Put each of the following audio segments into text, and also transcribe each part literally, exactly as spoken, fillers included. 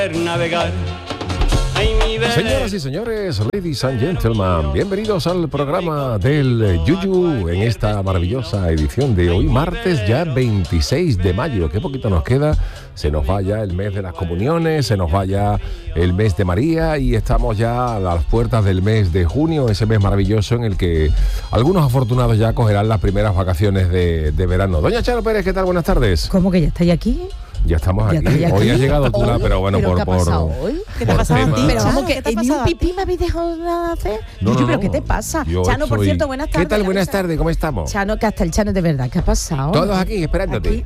navegar. Señoras y señores, ladies and gentlemen, bienvenidos al programa del Yuyu en esta maravillosa edición de hoy, martes ya veintiséis de mayo. Qué poquito nos queda, se nos va ya el mes de las comuniones, se nos va ya el mes de María y estamos ya a las puertas del mes de junio, ese mes maravilloso en el que algunos afortunados ya cogerán las primeras vacaciones de, de verano. Doña Charo Pérez, ¿qué tal? Buenas tardes. ¿Cómo que ya estáis aquí? Ya estamos ¿Ya aquí. aquí? Hoy ha llegado Tula, pero bueno, ¿Pero por... qué ha por pasado hoy? ¿Qué te ha pasado a ti? Pero vamos, ¿Qué que te ha ni pasado un a ti? pipí me habéis dejado nada hacer. No, Yuyu, no, ¿pero no. qué te pasa? Yo Chano, por soy- cierto, buenas tardes. ¿Qué tal? Buenas Larisa. tardes, ¿cómo estamos? Chano, que hasta el Chano, de verdad, ¿qué ha pasado? Todos aquí, esperándote.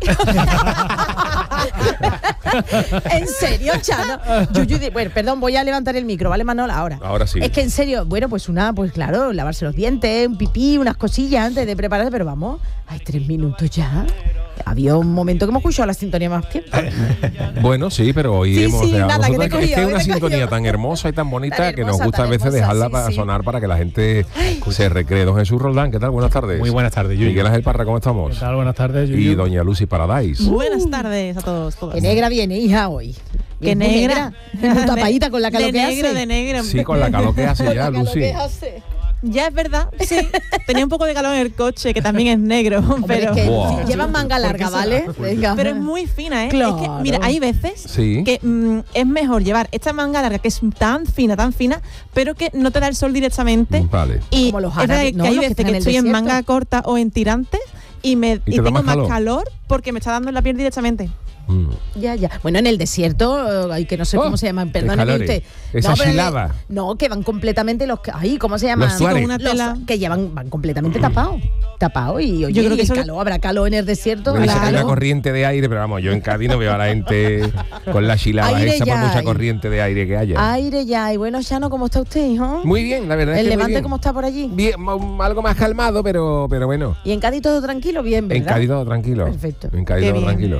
En serio, Chano. Yuyu, di- bueno, perdón, voy a levantar el micro, ¿vale, Manol? Ahora. Ahora sí. Es que en serio, bueno, pues una, pues claro, lavarse los dientes, un pipí, unas cosillas antes de prepararse, pero vamos, hay tres minutos ya. Había un momento que hemos escuchado la sintonía más tiempo. Bueno, sí, pero hoy Sí, hemos sí, dejado- nada, que te nosotros- he cogido, es que es que una te he sintonía cogido. tan hermosa y tan bonita Tan que nos hermosa, gusta a tan veces hermosa, dejarla sí, para sí. sonar para que la gente se recree. Don Jesús Roldán, ¿qué tal? Buenas tardes. Muy buenas tardes, Yuyu. Miguel Ángel Parra, ¿cómo estamos? ¿Qué tal? Buenas tardes, Yuyu. Y doña Lucy Paradise. Buenas tardes a todos. todas. Qué negra viene, hija, hoy. Qué Viene muy negra. Muy tapadita con la calor de que negro, hace. de negro. Sí, con la calor que hace Con ya, la calor Lucy. que hace. Ya es verdad, sí. Tenía un poco de calor en el coche, que también es negro, Hombre, pero, es que Buah. si llevan manga larga, ¿vale? Venga. pero es muy fina, ¿eh? Claro. Es que, mira, hay veces Sí. que mm, es mejor llevar esta manga larga, que es tan fina, tan fina, pero que no te da el sol directamente. Vale. Y Como los es verdad árabes, que ¿no? hay Los que veces están que, en el estoy en desierto. manga corta o en tirantes y, me, te y da tengo más más calor? calor porque me está dando en la piel directamente. Mm. Ya, ya. Bueno, en el desierto, ay, que no sé Oh, cómo se llaman, qué perdóneme calores. usted. Esa pero en el- silaba. No, que van completamente los... Ay, ¿cómo se llaman? Los tuareg. Una tela. que llevan, van completamente tapados. Tapados y oye, Yo creo y que el eso- calor, habrá calor en el desierto. Debe ser habrá que hay una calor. corriente de aire, pero vamos, yo en Cádiz no veo a la gente con la chilaba Aire esa por ya mucha hay. corriente de aire que haya. Aire ya. Y bueno, Chano, ¿cómo está usted, hijo? Muy bien, la verdad es ¿El que muy Levante bien. cómo está por allí? Bien, m- algo más calmado, pero, pero bueno. Y en Cádiz todo tranquilo, bien, ¿verdad? En Cádiz todo tranquilo. Perfecto. En Cádiz Qué todo bien. tranquilo.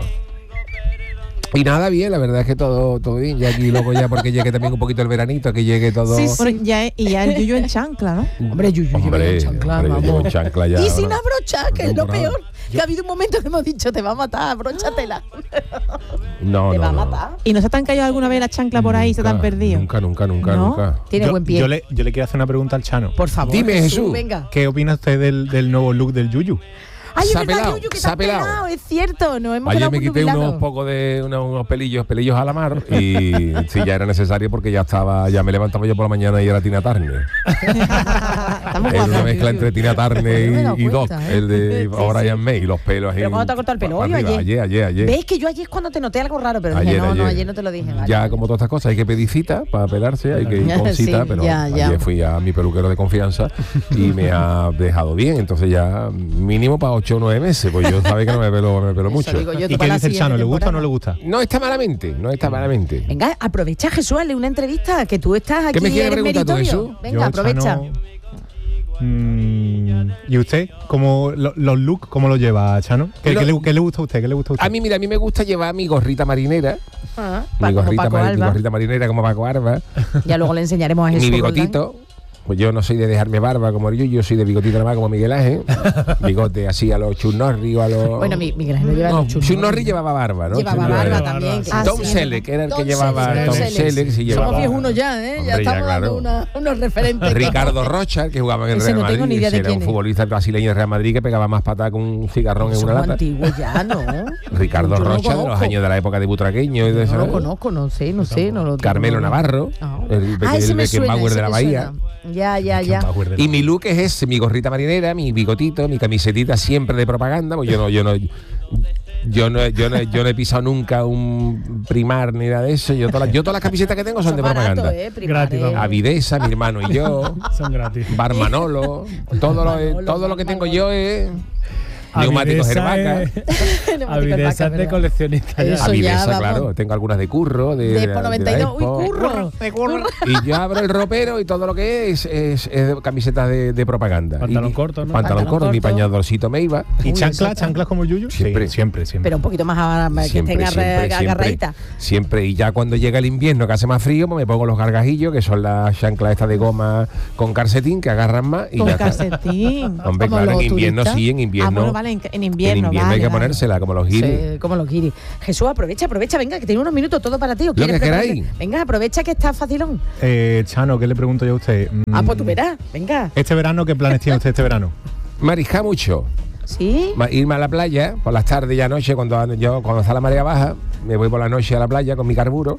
Y nada, bien, la verdad es que todo, todo bien. Ya aquí luego ya porque llegue también un poquito el veranito, que llegue todo. Sí, sí. Bueno, ya, es- y ya el yuyu en chancla, ¿no? Hombre, Yuyu, yo Hombre, voy en chancla, hombre, yo vamos. llevo en chancla ya Y sin ahora. abrochar, que es lo Temporada. peor. Que ha habido un momento que hemos dicho, te va a matar, abróchatela. No, te no, va a no. matar. ¿Y no se te han caído alguna vez las chanclas por ahí y se te han Nunca, perdido? Nunca, nunca, nunca, ¿No? nunca. Tiene yo, buen pie. Yo le, yo le quiero hacer una pregunta al Chano. Por favor. Dime, Jesús. Venga. ¿Qué opina usted del, del nuevo look del Yuyu? Ay, es Se ha verdad, pelado, Yuyu, que se te ha has pelado. pelado, es cierto. Nos hemos Ayer quedado me muy quité nubilados. unos pocos de unos, unos pelillos, pelillos a la mar y sí, ya era necesario porque ya estaba, ya me levantaba yo por la mañana y era Tina Turner. Estamos Es una guapos. mezcla entre Tina No me he Turner dado y, y Doc, cuenta, ¿eh? el de Sí, Brian May, y los pelos ahí. ¿Pero cuándo te has cortado el pelo? pa- ¿Hoy o pa' arriba. ayer? Ayer, ayer. ¿Ves que yo ayer es cuando te noté algo raro? Pero dije, Ayer, no, ayer. no, ayer no te lo dije. Vale, Ya vale. como todas estas cosas hay que pedir cita para pelarse, hay que ir con Sí, cita, pero ya, ya. ayer fui a mi peluquero de confianza y me ha dejado bien, entonces ya mínimo para ocho o nueve meses, pues yo sabía que no me pelo, me pelo Eso mucho. digo yo, ¿Y para qué la dice el siguiente Chano? ¿Le gusta o no temporada. le gusta? No está malamente, no está malamente. Venga, aprovecha, Jesús, hazle una entrevista, que tú estás aquí. ¿Qué me quieres eres preguntar tú, meritorio. Jesús? Venga, Yo, aprovecha. Chano, mm, ¿y usted? ¿Cómo, lo- ¿Los looks cómo lo lleva, Chano? ¿Qué, Lo- qué le, qué le gusta a usted? ¿Qué le gusta a usted? A mí, mira, a mí me gusta llevar mi gorrita marinera, Ah, mi pa- como gorrita, Paco mari- mi Alba. gorrita marinera como Paco Alba, Ya luego le enseñaremos a mi Jesús. bigotito. Pues yo no soy de dejarme barba como el Yuyu, yo soy de bigotito nada más como Miguel Ángel. Bigote así a los Chuck Norris o a los... Bueno, mi- Miguel Ángel no lleva No, los Chuck Chuck Norris. Norris llevaba barba, ¿no? Llevaba Chuck barba Norris. también. Ah, Tom sí. Selleck era el que Tom llevaba Selleck, Tom Tom Selleck, Selleck. sí llevaba. Somos viejunos ya, ¿eh? Hombre, ya estamos claro. dando una- unos referentes. Ricardo Rocha, que jugaba en el Ese Real no tengo Madrid, ni idea ese de era quién un es. futbolista brasileño del Real Madrid que pegaba más patada con un cigarrón en Somos una lata. antiguos ya, ¿no? Ricardo Yo no lo Rocha, de los conozco. años de la época de Butragueño y de No eso, lo ¿no? conozco, no sé, no sé. No lo Carmelo no, no. Navarro, Ah. el, Ah, ese el me suena, Beckenbauer ese de la me Bahía. suena. Ya, ya, ya. Beckenbauer de la Y mi look es ese, mi gorrita marinera, mi bigotito, mi camisetita siempre de propaganda, pues yo no, yo no, yo no, yo no, yo no he pisado nunca un Primar ni nada de eso. Yo todas las, yo todas las camisetas que tengo son de Son baratos, propaganda. ¿eh? Primar, Gratis, ¿eh? vamos. Avidesa, mi hermano y yo, Son gratis. Bar Manolo, todo lo, Manolo, todo lo que Bar tengo Manolo. yo es neumáticos Herbaca. Avidesa de coleccionista. Eso ya. ya, Avidesa, vamos. claro, tengo algunas de curro, de, De de- Expo de la noventa y dos. Uy, Expo. curro. Curro. Y yo abro el ropero y todo lo que es es, es de camisetas de, de propaganda. Pantalón Y- corto, ¿no? Pantalón, Pantalón corto, mi corto. pañadorcito me iba. ¿Y Uy, chanclas? eso- ¿Chanclas como el Yuyu? Siempre. Sí, siempre, siempre. Pero un poquito más ahora, que Siempre, tenga siempre, re- siempre, agarradita. siempre. Y ya cuando llega el invierno, que hace más frío, pues me pongo los gargajillos, que son las chanclas estas de goma con calcetín, que agarran más. Y Con ya está. calcetín. Hombre, Como claro, en los invierno turistas. sí, en invierno. Ah, bueno, vale, vale, en, en invierno. En invierno vale, hay que vale. ponérsela, como los guiris. Sí, como los guiris. Jesús, aprovecha, aprovecha, venga, que tiene unos minutos todo para ti. ¿O Lo que quieres prepararte? queráis. Venga, aprovecha que está facilón. Eh, Chano, ¿qué le pregunto yo a usted? Ah, Mm, pues tú verás, venga. Este verano, ¿qué planes tiene usted este verano? Mariscar mucho. ¿Sí? Ma- Irme a la playa por las tardes y anoche, cuando yo cuando está la marea baja, me voy por la noche a la playa con mi carburo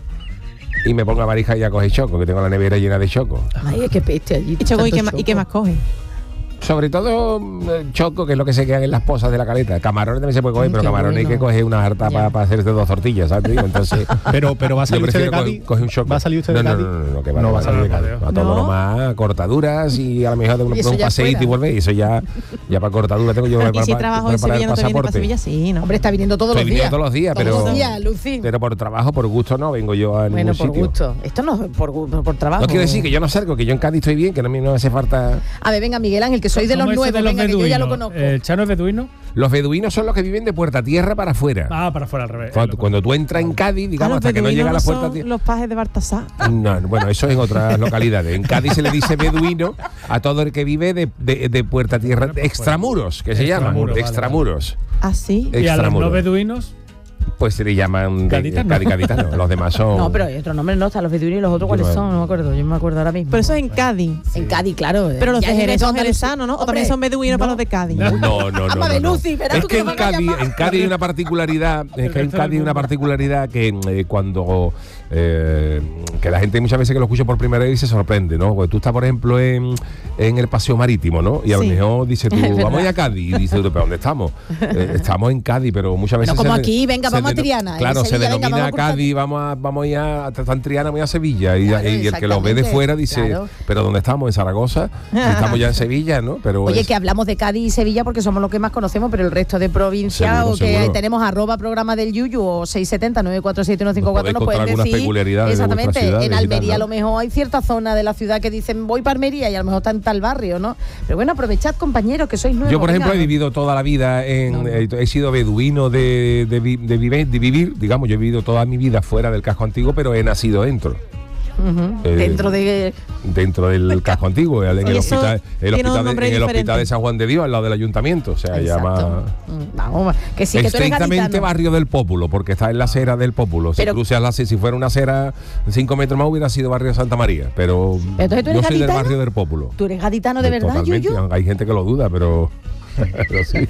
y me pongo a mariscar y a coger choco, que tengo la nevera llena de choco. Ay, es que peste allí. Y, Choco, ¿y, tanto qué, ma- ¿y qué choco. más coge? Sobre todo eh, choco, que es lo que se quedan en las pozas de la caleta. Camarones también se puede coger, Mm, pero qué camarones hay bueno. que coger una harta Ya. para hacerse dos tortillas, ¿sabes? Digo, entonces, Pero, pero va a yo salir usted de prefiero Cádiz. co- coger un choco. ¿Va a salir usted no, de no, Cádiz? No, no, no, que va, No no va a salir de Cádiz. A todo ¿No? lo más, cortaduras y a lo mejor de un, Y eso un ya paseíto fuera. y volver. Y eso ya, ya para cortadura tengo yo que Y si preparar- trabajo en preparar Sevilla, el ¿no te viene para pasaporte. Sevilla? Sí, ¿no? Hombre, está viniendo todos Estoy los viniendo días. todos los días, pero, Todos los días, Lucy. pero por trabajo, por gusto no vengo yo a ningún Bueno, por sitio. gusto. Esto no es por, gu- por trabajo. No quiero decir que yo no salgo, que yo en Cádiz estoy bien, que no me no me hace falta. A ver, venga, Miguel Ángel, que soy de los ¿Cómo eso nuevos, de los venga, que yo ya lo beduinos? conozco. ¿El Chano es beduino? Los beduinos son los que viven de Puerta Tierra para afuera. Ah, para afuera al revés. Cuando, Eh, cuando tú entras en Cádiz, Ah, digamos, los hasta que no beduinos llega a la no Puerta son Tierra. los pajes de Baltasar. No, bueno, eso es en otras localidades. En Cádiz se le dice beduino a todo el que vive de, de, de Puerta Tierra, de extramuros, que se llaman, Extramuros, de vale, extramuros. ¿Ah, sí? Eh, ¿Y a los no extramuros. beduinos? Pues se le llaman de- Gaditanos. cadi- gaditanos. Los demás son. No, pero hay otros nombres, no, están los beduinos y los otros, Yo ¿cuáles no- son? No me acuerdo, yo me acuerdo ahora mismo. Pero eso es en Cádiz. En Cádiz, claro. Pero los Ya de en Jerez eso son Andalucía- jerezanos, ¿no? O también Hombre, son beduinos para los de Cádiz. No, no, no. Ama no, de no. Lucy, verás Es tú que que en nos van a Cádiz, llamar. en Cádiz hay una particularidad, es que en resto Cádiz hay del una mundo. particularidad que eh, cuando eh, que la gente muchas veces que lo escucha por primera vez se sorprende, ¿no? Porque tú estás, por ejemplo, en, en el paseo marítimo, ¿no? Y a lo Sí. mejor dices tú, Es verdad. vamos a ir a Cádiz. Y dices tú, ¿pero dónde estamos? Eh, estamos en Cádiz, pero muchas veces. Bueno, como se de- aquí, venga, se vamos a deno- Triana, en Claro, se Sevilla, venga, denomina vamos por Cádiz, vamos a, vamos a ir a, a en Triana, voy a Sevilla. Y, Claro, y el que lo ve de exactamente, fuera dice, claro. ¿pero dónde estamos? ¿En Zaragoza? Y estamos ya en Sevilla, ¿no? Pero Oye, es- que hablamos de Cádiz y Sevilla porque somos los que más conocemos, pero el resto de provincias Seguro, o que seguro. tenemos arroba programa del Yuyu o seis siete cero, nueve cuatro siete, uno cinco cuatro Nos nos podéis pueden contar algunas decir peculiaridades de vuestras exactamente. ciudades En y Almería tal, ¿no? a lo mejor hay cierta zona de la ciudad que dicen voy para Almería y a lo mejor está en tal barrio, ¿no? Pero bueno, aprovechad, compañeros, que sois nuevos. Yo, por ejemplo, venga. he vivido toda la vida en. No, no. He, he sido beduino de, de, vi- de vive- de vivir, digamos, yo he vivido toda mi vida fuera del casco antiguo, pero he nacido dentro. Ujú, eh, dentro de Dentro del casco antiguo, en el Y eso hospital, el tiene un hospital, de, nombre en el diferente. hospital de San Juan de Dios, al lado del ayuntamiento. O sea, Exacto. llama. Mm, Vamos, que sí, que tú eres Estrictamente gaditano. barrio del Pópulo, porque está en la acera del Pópulo. Si Pero- cruzas la acera, si fuera una acera cinco metros más, hubiera sido barrio de Santa María. Pero Entonces, ¿tú yo eres soy del gaditano? barrio del Pópulo. ¿Tú eres gaditano de verdad, Totalmente. Yuyu? Hay gente que lo duda, pero. pero sí.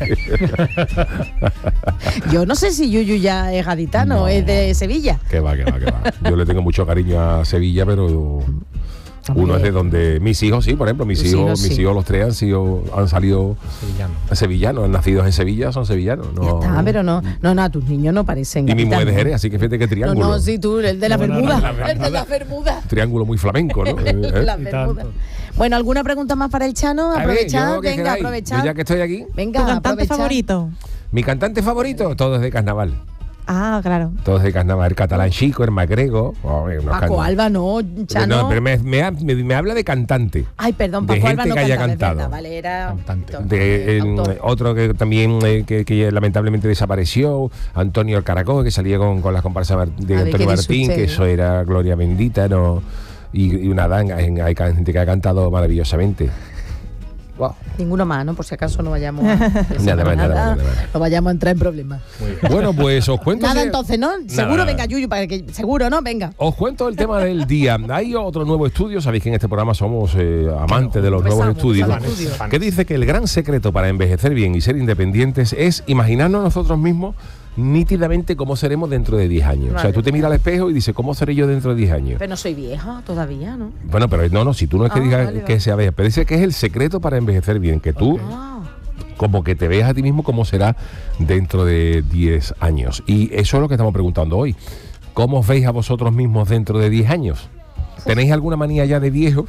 Yo no sé si Yuyu ya es gaditano, No. es de Sevilla. Que va, que va, que va. Yo le tengo mucho cariño a Sevilla, pero uno Hombre. es de donde mis hijos, sí, por ejemplo, mis Tus hijos, hijos, mis sí. hijos los tres han sido, han salido Sevillano. sevillanos, han nacidos en Sevilla, son sevillanos. Ya No, está, pero no, no, no, tus niños no parecen y mi mujer de gaditanos. Jerez, así que fíjate que No, triángulo. no, sí, tú, el de la No, no, no, Bermuda, la Bermuda. el de la Bermuda. Triángulo muy flamenco, ¿no? Eh, eh. La Y Bermuda. tanto. Bueno, ¿alguna pregunta más para el Chano? A ver, Aprovechad, yo lo que venga, queráis. aprovechad. Yo ya que estoy aquí, Venga, ¿Tu cantante aprovechad. favorito? mi cantante favorito, todo es de carnaval. Ah, claro. Todo es de carnaval. El catalán chico, el magrego. Oh, unos Paco can- Alba, no, Chano. No, pero me, me ha- me- me habla de cantante. Ay, perdón, de Paco gente Alba no que haya cantaba, es cantado. verdad, vale, era Cantante. De, en- autor. otro que también eh, que, que lamentablemente desapareció, Antonio el Caracol, que salía con, con las comparsas mar- de A ver, Antonio ¿qué dice Martín, usted? que eso era Gloria Bendita, no y, y una danga, en- hay can- gente que ha cantado maravillosamente. Wow. Ninguno más, ¿no? Por si acaso no vayamos a, Nada más, nada más, nada más. no vayamos a entrar en problemas. Bueno, pues os cuento. Nada que- entonces, ¿no? Seguro, nada. venga, Yuyu, para que seguro, ¿no? Venga. Os cuento el tema del día. Hay otro nuevo estudio, sabéis que en este programa somos eh, amantes de los nuevos Empezamos, estudios, empezamos estudios. que dice que el gran secreto para envejecer bien y ser independientes es imaginarnos nosotros mismos nítidamente cómo seremos dentro de diez años. O sea, Vale. tú te miras al espejo y dices, ¿cómo seré yo dentro de diez años? Pero no soy vieja todavía, ¿no? Bueno, pero no, no, si tú no es que Ah, digas vale, que vale. sea vieja, pero dice que es el secreto para envejecer bien, que tú Ah, como que te veas a ti mismo cómo será dentro de diez años. Y eso es lo que estamos preguntando hoy. ¿Cómo os veis a vosotros mismos dentro de diez años? ¿Tenéis alguna manía ya de viejo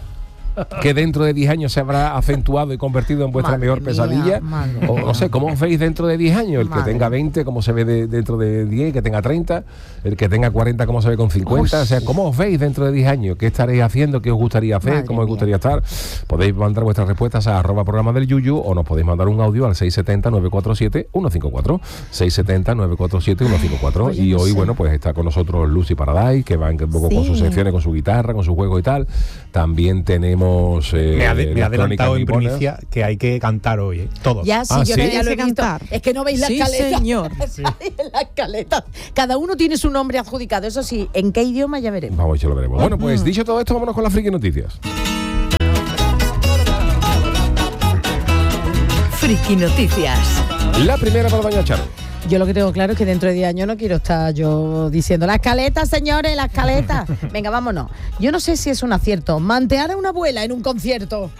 que dentro de diez años se habrá acentuado y convertido en vuestra Madre mejor mía, pesadilla? madre O mía. no sé, ¿cómo os veis dentro de diez años? El que Madre tenga mía. veinte, ¿cómo se ve de- dentro de diez? El que tenga treinta, el que tenga cuarenta, ¿cómo se ve con cincuenta? Uy. O sea, ¿cómo os veis dentro de diez años? ¿Qué estaréis haciendo? ¿Qué os gustaría hacer? Madre ¿Cómo os mía. gustaría estar? Podéis mandar vuestras respuestas a arroba programa del Yuyu o nos podéis mandar un audio al seis siete cero, nueve cuatro siete, uno cinco cuatro. seis siete cero, nueve cuatro siete, uno cinco cuatro. Oye, Y no hoy, sé. bueno, pues está con nosotros Lucy Paradise, que va un poco con Sí. sus secciones, con su guitarra, con su juego y tal. También tenemos tenemos... Eh, me ha, de, me ha adelantado en niponas. primicia que hay que cantar hoy, ¿eh? Todos. Ya, sí, Ah, yo ¿sí? que ya lo he ¿Hay que visto. cantar? Es que no veis la Sí, escaleta. señor. Sí. La escaleta. Cada uno tiene su nombre adjudicado. Eso sí, ¿en qué idioma ya veremos? Vamos, ya lo veremos. Bueno, pues dicho todo esto, vámonos con las friki noticias. Friki Noticias. La primera para doña Charo. Yo lo que tengo claro es que dentro de diez años no quiero estar yo diciendo la escaleta, señores, la escaleta. Venga, vámonos. Yo no sé si es un acierto mantear a una abuela en un concierto.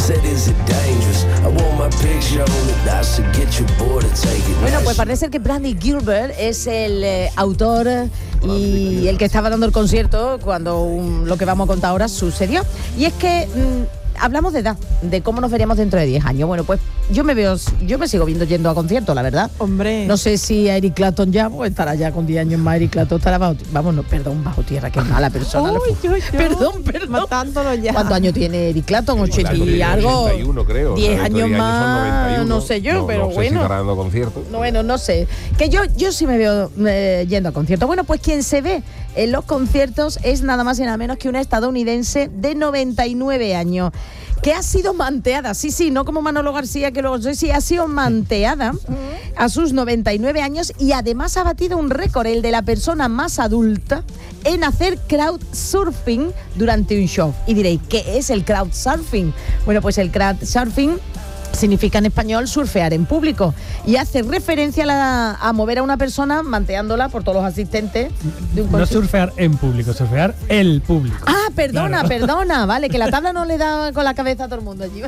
Bueno, pues parece ser que Bradley Gilbert es el eh, autor y el que estaba dando el concierto cuando um, lo que vamos a contar ahora sucedió. Y es que... Mm, hablamos de edad, de cómo nos veríamos dentro de diez años. Bueno, pues yo me veo, yo me sigo viendo yendo a conciertos, la verdad. Hombre. No sé si a Eric Clapton ya, pues estará ya con diez años más. Eric Clapton estará bajo, vamos, no, perdón, bajo tierra, qué mala persona. Uy, uy, uy. Perdón, perdón. Matándolo ya. ¿Cuántos años tiene Eric Clapton? ochenta y algo. ochenta y uno, creo. diez Dentro de años diez más, son noventa y uno. no sé yo, No, pero no sé bueno. si estará dando conciertos. No, bueno, no sé. Que yo, yo sí me veo eh, yendo a conciertos. Bueno, pues quien se ve en los conciertos es nada más y nada menos que una estadounidense de noventa y nueve años. Que ha sido manteada, sí, sí, no como Manolo García, que luego sí, sí, ha sido manteada a sus noventa y nueve años y además ha batido un récord, el de la persona más adulta en hacer crowdsurfing durante un show. Y diréis, ¿qué es el crowdsurfing? Bueno, pues el crowdsurfing significa en español surfear en público y hace referencia a, la, a mover a una persona manteándola por todos los asistentes de un No concierto. surfear en público, surfear el público. Ah, perdona, Claro. perdona, vale, que la tabla no le da con la cabeza a todo el mundo allí.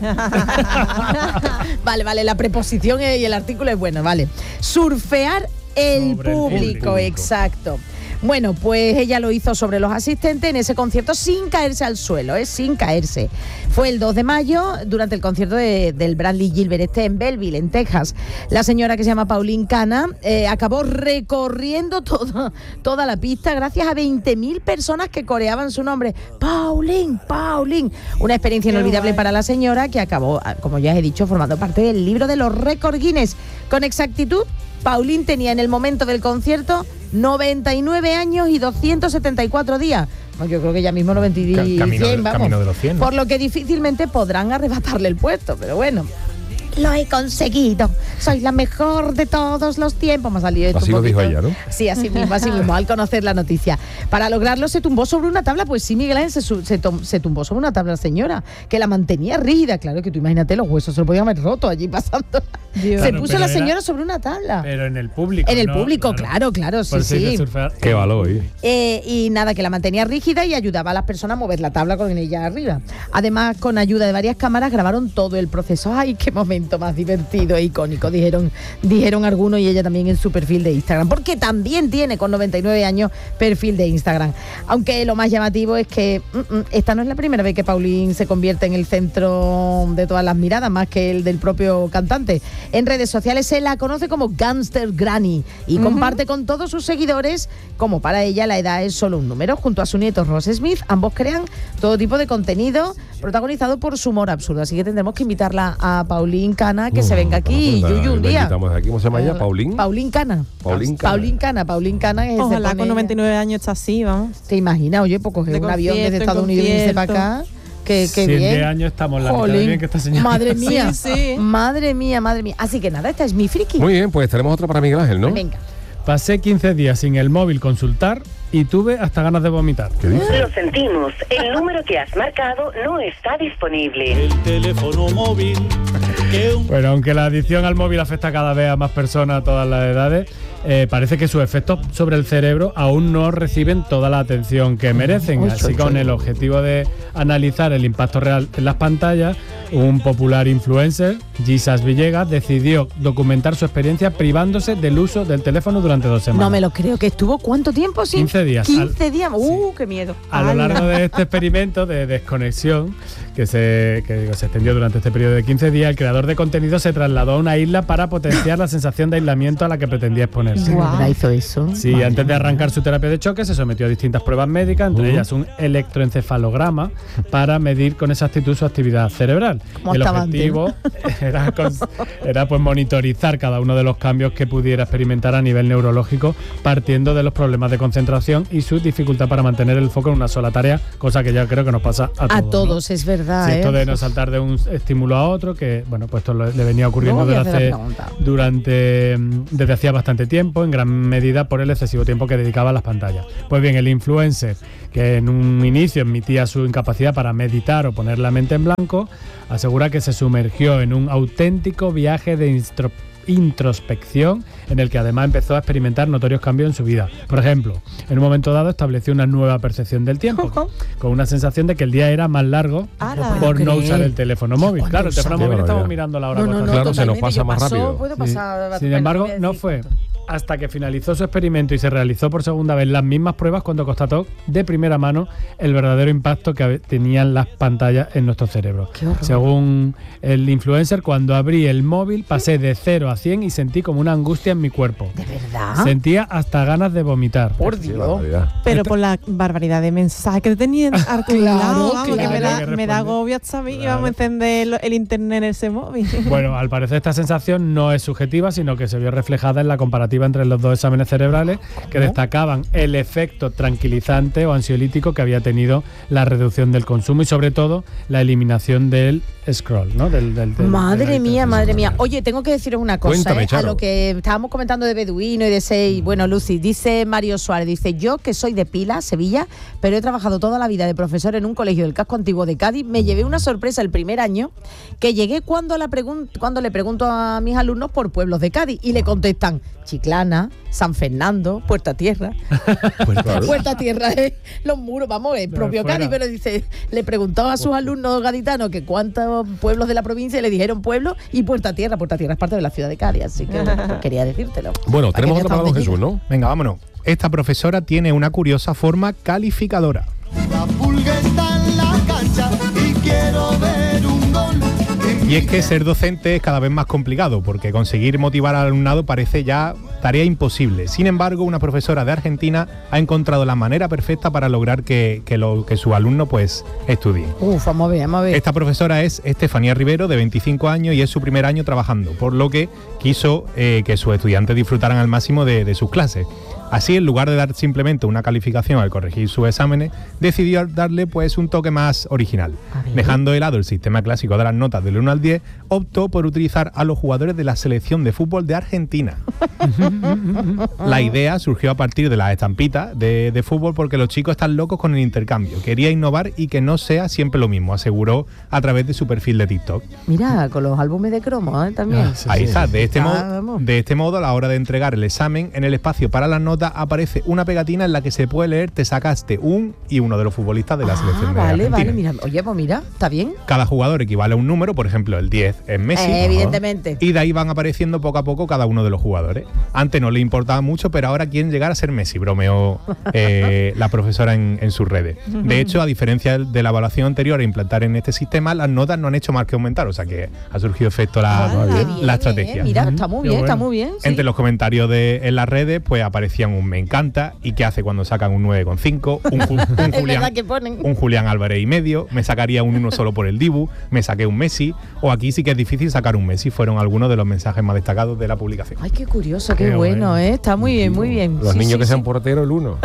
Vale, vale, la preposición y el artículo es bueno, vale. Surfear el Sobre el público, público. exacto. Bueno, pues ella lo hizo sobre los asistentes en ese concierto sin caerse al suelo, ¿eh? Sin caerse. Fue el dos de mayo durante el concierto de, del Bradley Gilbert este en Belleville, en Texas. La señora que se llama Pauline Cana eh, acabó recorriendo todo, toda la pista gracias a veinte mil personas que coreaban su nombre. Pauline, Pauline. Una experiencia Qué inolvidable guay. para la señora que acabó, como ya he dicho, formando parte del libro de los récords Guinness. Con exactitud, Pauline tenía en el momento del concierto noventa y nueve años y doscientos setenta y cuatro días. Bueno, yo creo que ya mismo noventa y Ca- camino cien, de- vamos. camino de los cien, ¿no? Por lo que difícilmente podrán arrebatarle el puesto, pero bueno. Lo he conseguido. Soy la mejor de todos los tiempos. Me ha salido esto Así un lo dijo poquito. ella, ¿no? Sí, así mismo, así mismo, al conocer la noticia. Para lograrlo se tumbó sobre una tabla, pues sí, Miguel Ángel se, su- se, tom- se tumbó sobre una tabla, señora, que la mantenía rígida. Claro que tú imagínate, los huesos se lo podían haber roto allí pasando. Dios. Se Claro, puso pero la era- señora sobre una tabla. Pero en el público. En el ¿no? público, claro, claro, sí, Por eso hay que sí. surfear. Qué valor, ¿eh? Eh, y nada, que la mantenía rígida y ayudaba a las personas a mover la tabla con ella arriba. Además, con ayuda de varias cámaras grabaron todo el proceso. ¡Ay, qué momento más divertido e icónico! Dijeron, dijeron algunos y ella también en su perfil de Instagram. Porque también tiene con noventa y nueve años perfil de Instagram. Aunque lo más llamativo es que mm, mm, esta no es la primera vez que Pauline se convierte en el centro de todas las miradas, más que el del propio cantante. En redes sociales se la conoce como Gangster Granny y comparte con todos sus seguidores, como para ella la edad es solo un número, junto a su nieto Ross Smith. Ambos crean todo tipo de contenido protagonizado por su humor absurdo. Así que tendremos que invitarla a Pauline Cana que se venga aquí, Vamos a- Yuyu, un la día. invitamos aquí. ¿Cómo se llama ella? ¿Paulín? Pauline Cana. Pauline Cana. Pauline Cana, Pauline Cana. que se Ojalá pone con noventa y ella. nueve años está así, vamos. ¿Te imaginas? Oye, pues coger De un avión desde concierto en Estados Unidos y irse para concierto. acá. Que, que Si en bien. diez años estamos la mitad de Jolín, bien que esta señora. Madre mía, Sí, sí. madre mía, madre mía. Así que nada, esta es mi friki. Muy bien, pues tenemos otra para Miguel Ángel, ¿no? Venga. Pasé quince días sin el móvil consultar y tuve hasta ganas de vomitar. ¿Qué dice? Lo sentimos, el número que has marcado no está disponible. El teléfono móvil que un Bueno, aunque la adicción al móvil afecta cada vez a más personas a todas las edades, eh, parece que sus efectos sobre el cerebro aún no reciben toda la atención que merecen. Uy, Así, uy, con uy. el objetivo de analizar el impacto real en las pantallas, un popular influencer, Jesus Villegas, decidió documentar su experiencia privándose del uso del teléfono durante dos semanas. No me lo creo, que estuvo ¿cuánto tiempo sin? quince días. quince días. Uh, qué miedo. A lo Ala. largo de este experimento de desconexión que se, que digo, se extendió durante este periodo de quince días, el creador de contenido se trasladó a una isla para potenciar la sensación de aislamiento a la que pretendía exponerse. suicidarse. ¿De Guau. verdad hizo eso? Sí, Vaya. antes de arrancar su terapia de choque se sometió a distintas pruebas médicas, entre Uh. ellas un electroencefalograma para medir con exactitud su actividad cerebral. ¿Cómo El estaba objetivo era, cons- era pues monitorizar cada uno de los cambios que pudiera experimentar a nivel neurológico, partiendo de los problemas de concentración y su dificultad para mantener el foco en una sola tarea, cosa que ya creo que nos pasa a todos. A ¿no? todos, es verdad. Sí, ¿eh? esto de no saltar de un estímulo a otro, que bueno, pues esto lo- le venía ocurriendo No voy a desde, hacer la hace- pregunta. durante mm, desde hacía bastante tiempo, en gran medida por el excesivo tiempo que dedicaba a las pantallas. Pues bien, el influencer, que en un inicio admitía su incapacidad para meditar o poner la mente en blanco, asegura que se sumergió en un auténtico viaje de instro- introspección en el que además empezó a experimentar notorios cambios en su vida. Por ejemplo, en un momento dado estableció una nueva percepción del tiempo, con una sensación de que el día era más largo ¡Hala! por no creer. usar el teléfono móvil. ¿Cuándo Claro, el teléfono usaba? móvil Qué estamos barbaridad. mirando la hora. No, no, cuando no, Claro, se nos totalmente, pasa que más pasó, rápido. puede Sí. pasar- Sin bueno, embargo, voy a no decir fue esto. hasta que finalizó su experimento y se realizó por segunda vez las mismas pruebas cuando constató de primera mano el verdadero impacto que hab- tenían las pantallas en nuestro cerebro. Qué horror. Según el influencer, cuando abrí el móvil pasé de cero a cien y sentí como una angustia en mi cuerpo. ¿De verdad? Sentía hasta ganas de vomitar. Por Qué Dios. barbaridad. Pero por la barbaridad de mensajes que te tenían articulado, vamos, que claro. me da, Tenía que me da responder. agobio hasta a mí, Claro. vamos a encender lo- el internet en ese móvil. Bueno, al parecer esta sensación no es subjetiva, sino que se vio reflejada en la comparativa entre los dos exámenes cerebrales que destacaban el efecto tranquilizante o ansiolítico que había tenido la reducción del consumo y sobre todo la eliminación del scroll, ¿no? Del, del- del- Madre del- mía, del- madre mía. Oye, tengo que deciros una cosa, Cuéntame, ¿eh? A Charo. lo que estábamos comentando de Beduino y de Sei. Bueno, Lucy, dice Mario Suárez, dice, yo que soy de Pila, Sevilla, pero he trabajado toda la vida de profesor en un colegio del casco antiguo de Cádiz, me llevé una sorpresa el primer año, que llegué cuando, la pregun- cuando le pregunto a mis alumnos por pueblos de Cádiz y le contestan Chiclana, San Fernando, Puerta Tierra. Claro. Puerta Tierra es los muros, vamos, es De propio fuera. Cádiz, pero dice, le preguntaba a sus alumnos gaditanos que cuántos pueblos de la provincia y le dijeron pueblo y Puerta Tierra. Puerta Tierra es parte de la ciudad de Cádiz, así que bueno, pues quería decírtelo. Bueno, Para tenemos que otra veas para don dónde Jesús, llega. ¿no? Venga, vámonos. Esta profesora tiene una curiosa forma calificadora. La pulga está en la cancha y quiero ver un gol. Y es que ser docente es cada vez más complicado, porque conseguir motivar al alumnado parece ya tarea imposible. Sin embargo, una profesora de Argentina ha encontrado la manera perfecta para lograr que, que, lo, que sus alumnos pues, estudien. Uf, vamos a ver, vamos a ver. Esta profesora es Estefanía Rivero, de veinticinco años, y es su primer año trabajando, por lo que quiso eh, que sus estudiantes disfrutaran al máximo de, de sus clases. Así, en lugar de dar simplemente una calificación al corregir sus exámenes, decidió darle pues un toque más original. A ver. Dejando de lado el sistema clásico de las notas del uno al diez, optó por utilizar a los jugadores de la selección de fútbol de Argentina. La idea surgió a partir de las estampitas de, de fútbol porque los chicos están locos con el intercambio. Quería innovar y que no sea siempre lo mismo, aseguró a través de su perfil de TikTok. Mira, con los álbumes de cromo, ¿eh? También. Ah, sí. Ahí está. De este, Ah, modo, vamos. de este modo, a la hora de entregar el examen, en el espacio para las notas aparece una pegatina en la que se puede leer te sacaste un y uno de los futbolistas de la Ah, selección de vale, Argentina. vale, mira. Oye, pues mira, está bien. Cada jugador equivale a un número, por ejemplo, el diez es Messi. Eh, evidentemente. Y de ahí van apareciendo poco a poco cada uno de los jugadores. Antes no le importaba mucho, pero ahora quieren llegar a ser Messi, bromeó eh, la profesora en, en sus redes. De hecho, a diferencia de la evaluación anterior a implantar en este sistema, las notas no han hecho más que aumentar, o sea que ha surgido efecto la, Ah, qué bien, la eh, estrategia. Mira, está muy Qué bien, está bueno. muy bien. sí. Entre los comentarios de, en las redes, pues aparecían un me encanta y qué hace cuando sacan un nueve coma cinco, un, Ju- un Es verdad Julián, que ponen. un Julián Álvarez y medio, me sacaría un uno solo por el Dibu, me saqué un Messi, o aquí sí que es difícil sacar un Messi, fueron algunos de los mensajes más destacados de la publicación. Ay, qué curioso, qué, Qué bueno, bueno. ¿eh? Está muy bien, muy bien. Los Sí, niños sí, que sí. sean porteros, el uno.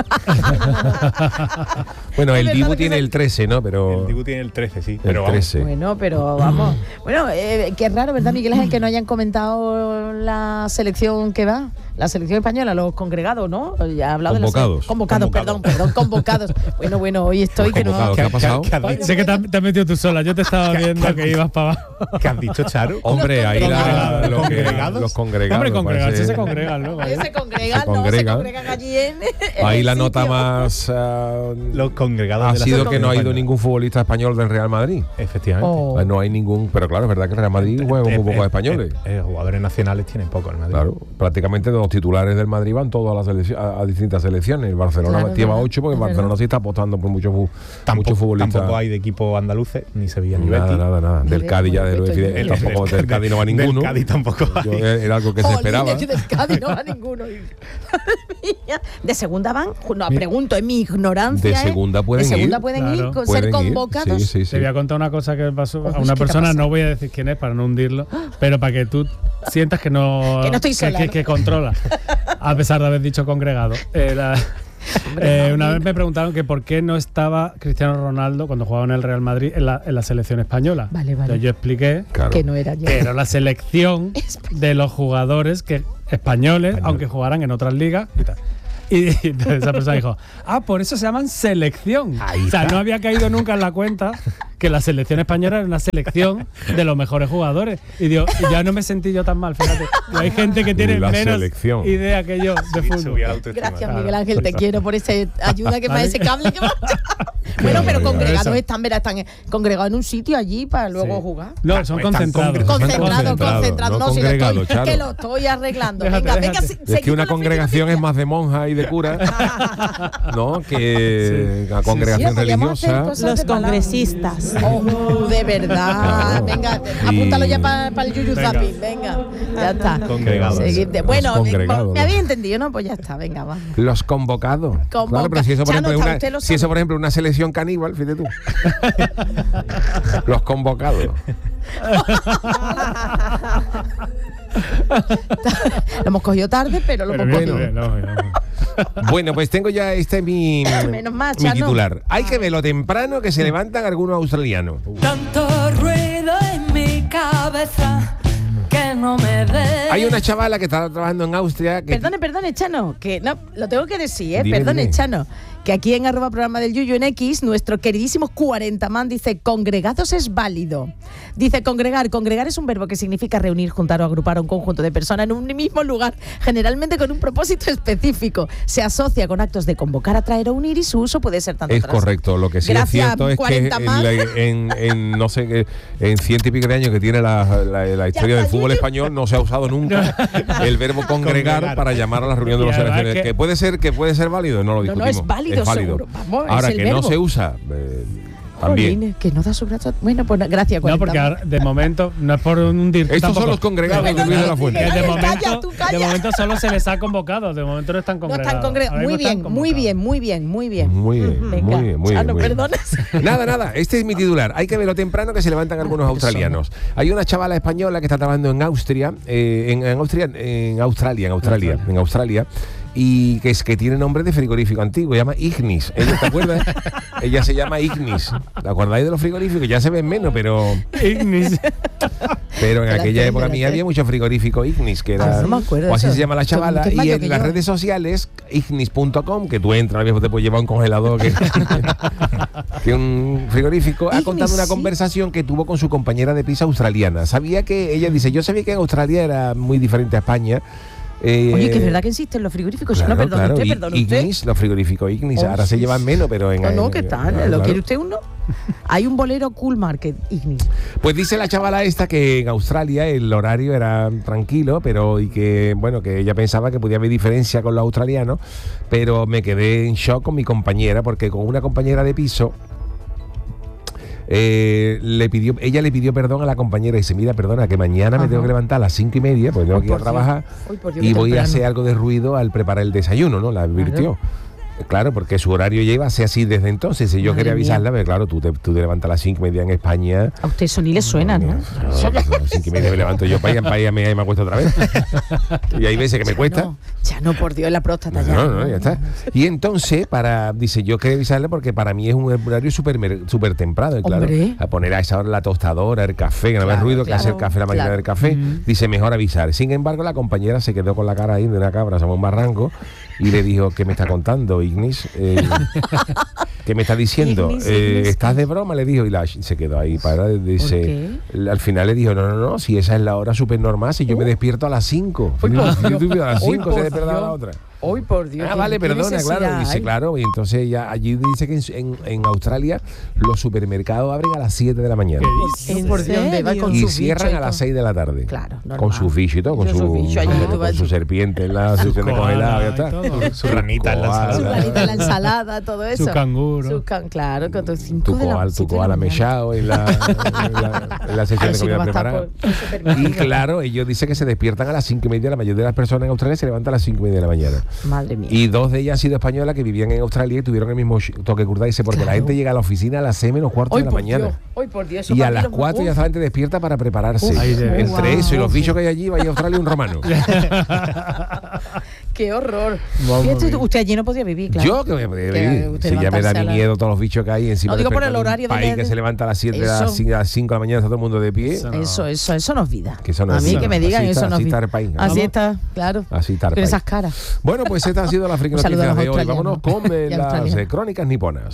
Bueno, el Es verdad Dibu que tiene se- el trece, ¿no? Pero El Dibu tiene el trece, sí, el pero vamos. trece. Bueno, pero vamos. Bueno, eh, qué raro, ¿verdad, Miguel Ángel, que no hayan comentado la selección que va? La selección española, los congregados, ¿no? Ya he hablado Convocados. de los convocados, perdón, perdón, convocados. Bueno, bueno, hoy estoy que no. Convocados. ¿Qué ha pasado? ¿Qué has dicho? Sé que te, has- te has metido tú sola, yo te estaba viendo que ibas para abajo. ¿Qué has dicho, Charo? Hombre, ahí la, ¿Los los, que- congregados? los congregados. Hombre, congregarse parece- se congregan, ¿no? Ellos se congregan, Se ¿no? Se congregan. congregan allí en. en Ahí el la nota sitio. más ah, Los congregados ha de la sido selección que no ha ido española. ningún futbolista español del Real Madrid. Efectivamente. Oh. Ah, No hay ningún, pero claro, es verdad que el Real Madrid juega con muy Eh, pocos eh, españoles. eh, eh, jugadores nacionales tienen poco el Madrid. Claro, prácticamente dos titulares del Madrid van todos a, la selección, a, a distintas selecciones. El Barcelona Claro, lleva verdad, ocho porque es Barcelona verdad. sí está apostando por muchos fu- Tampoco, muchos futbolistas. tampoco hay de equipo andaluces, ni Sevilla ni Nada, Betis. nada, nada. Del Ni Cádiz ya de- de lo de Fidel, del- tampoco del Cádiz no va ninguno. Del Cádiz tampoco Yo- hay. Era algo que se Jolines, esperaba. que del Cádiz no va ninguno. Madre mía. De segunda van, no, pregunto, en mi ignorancia. De ¿eh? segunda pueden De segunda ir. pueden Claro. ir, con Pueden ser ir. convocados. Sí, sí, sí. Te voy a contar una cosa que pasó Uy, a ¿qué te una ha persona, pasado? no voy a decir quién es para no hundirlo, pero para que tú sientas que no, Que no estoy sola, que, ¿no? que controla, a pesar de haber dicho congregado. Era- eh, una vez me preguntaron que por qué no estaba Cristiano Ronaldo cuando jugaba en el Real Madrid en la, en la selección española. Vale, vale. Entonces yo expliqué Claro. Que no era yo. que era la selección de los jugadores que españoles, aunque jugaran en otras ligas y tal. Y entonces esa persona dijo, ah, por eso se llaman selección. Ahí o sea, está. no había caído nunca en la cuenta que la selección española era una selección de los mejores jugadores. Y digo, y ya no me sentí yo tan mal, fíjate. Y hay gente que tiene La menos selección. idea que yo de fútbol. Subía la autoestima. Gracias, Miguel Ángel, te quiero por esa ayuda que me da ese cable que me ha Bueno, pero barbaridad. congregados Eso. están, verá, están congregados en un sitio allí para luego Sí. jugar. No, son Están concentrados. congre- Concentrado, concentrado, concentrado. no No, si lo congregado, estoy, Charo. que lo estoy arreglando. Déjate, venga, venga, déjate. si- Es que seguimos una la congregación es filosofía. más de monja y de cura, ¿no? Que la congregación Sí, podríamos hacer religiosa. cosas Los de palabra. congresistas. Oh, de verdad. Claro. Venga, Y- apúntalo ya para el Yuyu Venga. Zapping. Venga, ya está. Congregados. Seguid- Los Bueno, me, congregados, me ¿no? habéis entendido, ¿no? Pues ya está, venga, va. Los convocados. Convoca- Claro, pero si eso, por Chano, ejemplo, es está una, usted lo si eso, sabe. por ejemplo, es una selección caníbal, fíjate tú. Los convocados. Lo hemos cogido tarde, pero lo Pero hemos bien, cogido. bien, no, no. Bueno, pues tengo ya este mi, Menos mal, mi Chano. titular. Hay que ver lo temprano que se levantan algunos australianos. Tanto ruido en mi cabeza que no me dé. Hay una chavala que está trabajando en Austria que Perdone, perdone, Chano, que no, lo tengo que decir, ¿eh? Dime, Perdone, dime. Chano, que aquí en arroba programa del Yuyu en X, nuestro queridísimo cuarenta man dice, congregados es válido. Dice, congregar. Congregar es un verbo que significa reunir, juntar o agrupar a un conjunto de personas en un mismo lugar, generalmente con un propósito específico. Se asocia con actos de convocar, atraer o unir y su uso puede ser tanto es tras- correcto. Lo que sí Gracias, es cierto es que cuarenta en, más. la- en- en, no sé qué, en ciento y pico de años que tiene la, la- la historia del está, fútbol Yuyu. español no se ha usado nunca el verbo congregar, Congregar. para llamar a la reunión de Y los además selecciones. que- Que puede ser que puede ser válido, no lo No, no, discutimos. es válido, seguro. Vamos, es Ahora el que verbo. no se usa eh, también. Jolines, que no da su brazo. Bueno, pues gracias, No, cuarenta porque man. ahora, de momento, no es por hundir. Estos tampoco. son los congregados de Bueno, Luis de la no, Fuente. Que de Calla, momento, tú calla. de momento solo se les ha convocado, de momento no están No congregados. están congregados. Ahora Muy mismo están bien, muy convocados. bien, muy bien, muy bien. Muy bien, Venga, muy bien, muy Chano, bien. muy bien. perdones. Nada, nada, este es mi titular. Hay que ver lo temprano que se levantan algunos australianos. Hay una chavala española que está trabajando en Austria, eh, en, en Austria, en Australia, en Australia, en Australia, y que es que tiene nombre de frigorífico antiguo, se llama Ignis. ¿Ella te acuerdas? Ella se llama Ignis. ¿Te acordáis de los frigoríficos? Ya se ven menos, pero Ignis. pero en De la aquella tele, época de la mía tele. había mucho frigorífico Ignis, que era Ah, no me acuerdo o así eso. se llama la Usted- chavala, usted es y mayor en que las yo. redes sociales ignis punto com, que tú entras, viejo, te puedes llevar un congelador que, que un frigorífico, ha Ignis, contado una sí. conversación que tuvo con su compañera de piso australiana. Sabía que ella dice, yo sabía que en Australia era muy diferente a España. Eh, Oye, que es verdad que existen los frigoríficos. claro, no, perdone claro, usted, I- perdone usted. Ignis, los frigoríficos Ignis, Oh, ahora se sí, llevan sí. menos, pero en No, no, en- ¿qué tal? claro, ¿Lo claro. quiere usted uno? Hay un bolero Cool Market, Ignis. Pues dice la chavala esta que en Australia el horario era tranquilo, pero y que bueno, que ella pensaba que podía haber diferencia con los australianos, pero me quedé en shock con mi compañera, porque con una compañera de piso eh, le pidió, ella le pidió perdón a la compañera y dice, mira, perdona, que mañana me Ajá. tengo que levantar a las cinco y media, pues tengo Ay, que ir a por Dios. trabajar Ay, por Dios, y qué voy a temprano. hacer algo de ruido al preparar el desayuno, ¿no? La advirtió. Claro, porque su horario ya iba a ser así desde entonces. Y yo Madre quería mía. avisarla, pero claro, tú te, tú te levantas a las cinco y media en España. A usted eso ni le suena, ¿no? No, pues a las cinco y media me levanto yo para ir para ir a mear y me acuesto otra vez. Y hay veces que me cuesta. No, ya no, por Dios, la próstata ya. No, no, ya está. Y entonces, para, dice, yo quería avisarle porque para mí es un horario súper mer- súper temprano. Y claro, Hombre. a poner a esa hora la tostadora, el café, que no haga Claro, ruido, que claro, hace el café, la máquina claro. del café. Dice, mejor avisar. Sin embargo, la compañera se quedó con la cara ahí de una cabra, somos un barranco, y le dijo, ¿qué me está contando, Ignis? Eh, ¿Qué me está diciendo? Ignis, Eh, Ignis. ¿Estás de broma? Le dijo, y la, se quedó ahí para, dice, al final le dijo, no, no, no, si esa es la hora súper normal, si yo me despierto a las cinco. Uy, por Si Dios. tú a las Uy, cinco por se despierta Dios. la otra. Hoy por Dios. Ah, vale, perdona, claro. Dice, hay? claro, y entonces ya allí dice que en, en Australia los supermercados abren a las siete de la mañana. ¿En por Dios, ¿dónde va con y su cierran bicho y a las seis de la tarde. Claro, normal. Con sus bichos y todo, con Con su, su bicho allí, con, tú vas- su serpiente en la sección de congelado, ya está. Su ranita en la koala. Su ensalada. planita en la ensalada, todo eso. Su canguro. Su can- claro, con tus cinco Tu de la- koala, tu siete de la koala mañana. mechado en la, en la, en la sección Pero de si no comida va a estar preparada. por- por supermercado. Y claro, ellos dicen que se despiertan a las cinco y media. La mayoría de las personas en Australia se levantan a las cinco y media de la mañana. Madre mía. Y dos de ellas han sido españolas que vivían en Australia y tuvieron el mismo sh- toque curda. Dice, porque la Claro. gente llega a la oficina a las seis menos cuarto Hoy de la por mañana. Dios, hoy por Dios. eso Y a para mí las lo- cuatro ya Uf. está la gente despierta para prepararse. Uf, Ahí de- Entre wow. eso y los bichos que hay allí, vaya a Australia un romano. Qué horror. Vamos Fíjate, bien. usted allí no podía vivir, claro. Yo que voy a poder Que vivir. usted Si ya me da levantarse a ni la- miedo todos los bichos que hay encima. No, digo por el despertar en horario un de- país que de- se levanta a las siete, a Eso. las cinco, a las cinco de la mañana, está todo el mundo de pie. Eso. Eso, eso, eso no es vida. Que eso no a es mí vida. que me digan Así eso está- no así es está vida. el país, Así vamos. está, claro. Así está el Con país. esas caras. Bueno, pues estas han sido las friki Un saludo a noticias los de hoy. australianos. Vámonos con eh, Y las australianos. eh, crónicas niponas.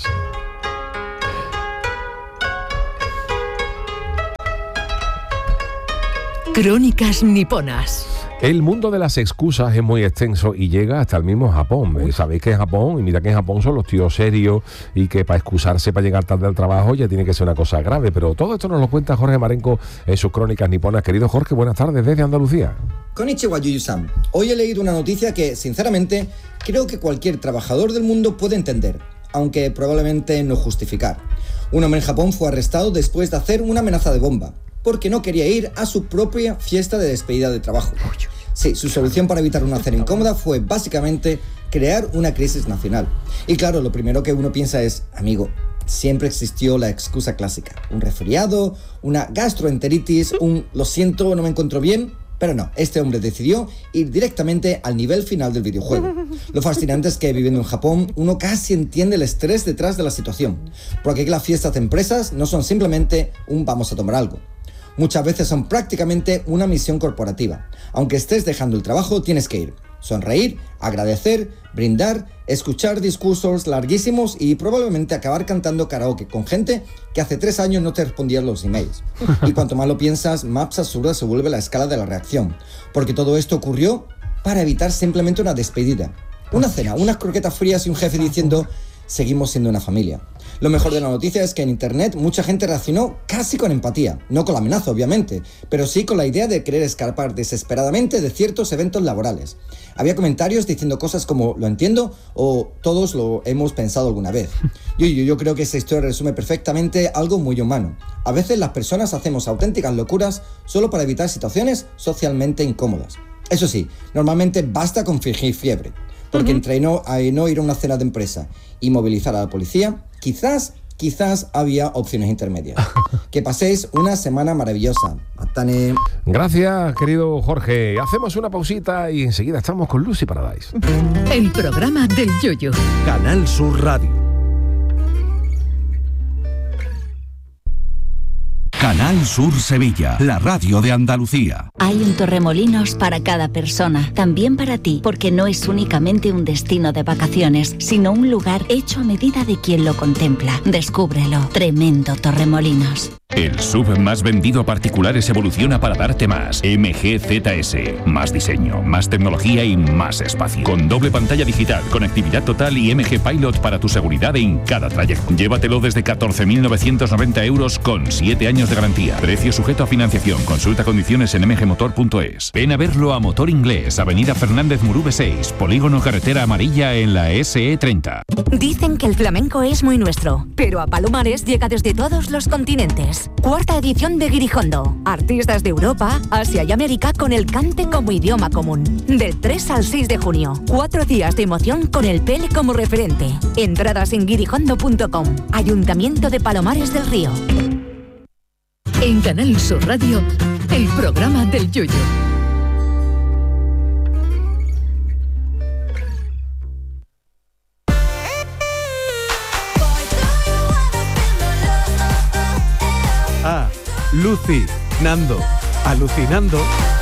Crónicas niponas. El mundo de las excusas es muy extenso y llega hasta el mismo Japón. Eh, Sabéis que en Japón, y mira que en Japón son los tíos serios y que para excusarse para llegar tarde al trabajo ya tiene que ser una cosa grave. Pero todo esto nos lo cuenta Jorge Marenco en sus crónicas niponas. Querido Jorge, buenas tardes desde Andalucía. Konnichiwa, Yuyu-san. Hoy he leído una noticia que, sinceramente, creo que cualquier trabajador del mundo puede entender, aunque probablemente no justificar. Un hombre en Japón fue arrestado después de hacer una amenaza de bomba, porque no quería ir a su propia fiesta de despedida de trabajo. Sí, su solución para evitar una cena incómoda fue básicamente crear una crisis nacional. Y claro, lo primero que uno piensa es, amigo, siempre existió la excusa clásica. Un resfriado, una gastroenteritis, un lo siento, no me encuentro bien. Pero no, este hombre decidió ir directamente al nivel final del videojuego. Lo fascinante es que viviendo en Japón, uno casi entiende el estrés detrás de la situación. Porque aquí las fiestas de empresas no son simplemente un vamos a tomar algo. Muchas veces son prácticamente una misión corporativa. Aunque estés dejando el trabajo, tienes que ir. Sonreír, agradecer, brindar, escuchar discursos larguísimos y probablemente acabar cantando karaoke con gente que hace tres años no te respondía los emails. Y cuanto más lo piensas, más absurda se vuelve la escala de la reacción. Porque todo esto ocurrió para evitar simplemente una despedida. Una cena, unas croquetas frías y un jefe diciendo, seguimos siendo una familia. Lo mejor de la noticia es que en internet mucha gente reaccionó casi con empatía, no con la amenaza obviamente, pero sí con la idea de querer escapar desesperadamente de ciertos eventos laborales. Había comentarios diciendo cosas como lo entiendo o todos lo hemos pensado alguna vez. Yo, yo, yo creo que esta historia resume perfectamente algo muy humano. A veces las personas hacemos auténticas locuras solo para evitar situaciones socialmente incómodas. Eso sí, normalmente basta con fingir fiebre. Porque uh-huh. entre no, a no ir a una cena de empresa y movilizar a la policía, quizás, quizás había opciones intermedias. Que paséis una semana maravillosa. Matane. Gracias, querido Jorge. Hacemos una pausita y enseguida estamos con Lucy Paradise. El programa del Yoyo. Canal Sur Radio. Canal Sur Sevilla, la radio de Andalucía. Hay un Torremolinos para cada persona, también para ti, porque no es únicamente un destino de vacaciones, sino un lugar hecho a medida de quien lo contempla. Descúbrelo. Tremendo Torremolinos. El S U V más vendido a particulares evoluciona para darte más. M G Z S. Más diseño, más tecnología y más espacio. Con doble pantalla digital, conectividad total y M G Pilot para tu seguridad en cada trayecto. Llévatelo desde catorce mil novecientos noventa euros con siete años de garantía. Precio sujeto a financiación. Consulta condiciones en m g motor punto es. Ven a verlo a Motor Inglés, Avenida Fernández Murube seis, Polígono Carretera Amarilla en la S E treinta. Dicen que el flamenco es muy nuestro, pero a Palomares llega desde todos los continentes. Cuarta edición de Guirijondo. Artistas de Europa, Asia y América con el cante como idioma común. Del tres al seis de junio. Cuatro días de emoción con el P L como referente. Entradas en guirijondo punto com. Ayuntamiento de Palomares del Río. En Canal Sur Radio, el programa del Yoyo. Ah, Lucy, Nando, alucinando.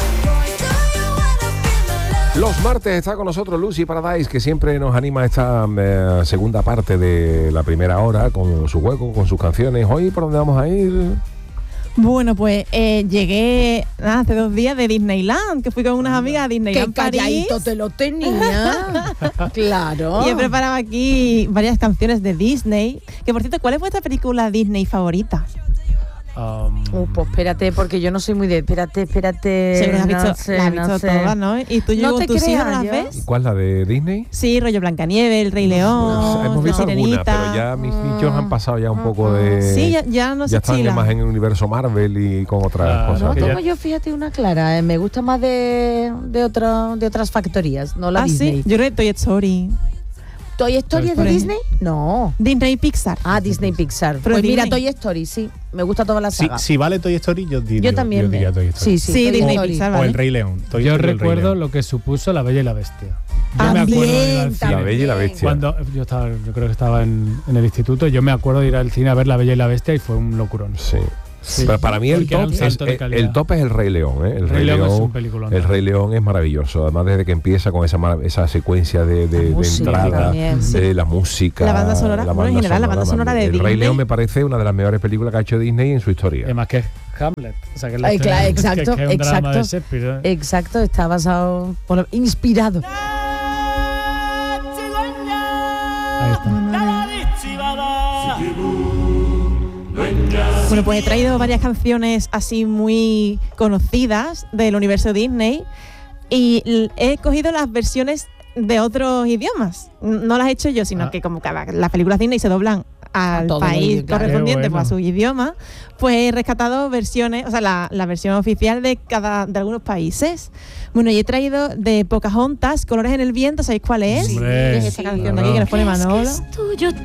Los martes está con nosotros Lucy Paradise, que siempre nos anima a esta eh, segunda parte de la primera hora con su juego, con sus canciones. Hoy, ¿por dónde vamos a ir? Bueno, pues eh, llegué nada, hace dos días de Disneyland, que fui con unas amigas a Disneyland Qué calladito París. te lo tenía. Claro. Y he preparado aquí varias canciones de Disney. Que por cierto, ¿cuál es vuestra película Disney favorita? Um, Uh, pues espérate, porque yo no soy muy de... Espérate, espérate... Seguro que has visto, no sé, las has no visto sé. todas, ¿no? ¿Y tú, No con te tus hijos creas, las yo. ves? ¿Cuál, la de Disney? Sí, rollo Blancanieves, El Rey León, Hemos La visto alguna, Sirenita. pero ya mis nichos han pasado ya un poco de... Sí, ya, ya no se ya están chila. más en el universo Marvel y con otras Claro, cosas. No que tengo ya- yo, fíjate, una clara. eh, Me gusta más de, de, otro, de otras factorías, no la Ah, Disney. sí, yo creo que Toy Story. ¿Toy Story es de Story. Disney? No. Disney Pixar. Ah, Disney Pixar. Pero Pues mira, Disney. Toy Story, sí. Me gusta toda la Si, saga. si vale Toy Story, yo diría, Yo también yo me- diría Toy Story. Sí, sí, Sí, Toy Disney Story. Pixar, O ¿vale? El Rey León. Toy yo Story o El Rey recuerdo León. lo que supuso La Bella y la Bestia. Yo También, me acuerdo de ir al cine. La Bella y la Bestia. Cuando yo estaba, yo creo que estaba en, en el instituto, yo me acuerdo de ir al cine a ver La Bella y la Bestia y fue un locurón. Sí. Sí. Pero para mí el Porque era top, un es, salto de el, calidad. el top es el Rey León, ¿eh? El Rey, Rey León León, es un peliculón. el Rey León es maravilloso. Además, desde que empieza con esa mar- esa secuencia de, de, de música entrada, también, sí. de la música, La banda sonora, bueno, en general, la banda sonora de El Rey Disney. León me parece una de las mejores películas que ha hecho Disney en su historia. Además que es Hamlet. O sea, que es la Ay, historia- claro, que- exacto, que es un drama exacto. de Shakespeare, ¿eh? Exacto, está basado, por lo- inspirado. Ahí está. Bueno, pues he traído varias canciones así muy conocidas del universo Disney y l- he cogido las versiones de otros idiomas. N- No las he hecho yo, sino Ah. que como cada, las películas Disney se doblan al todo país muy- claro. correspondiente Qué pues, a bueno. su idioma, pues he rescatado versiones, o sea, la, la versión oficial de cada de algunos países. Bueno, y he traído de Pocahontas, Colores en el viento, ¿sabéis cuál es? Hombre, Es esta canción de claro. aquí que nos pone Manolo. Es tuyo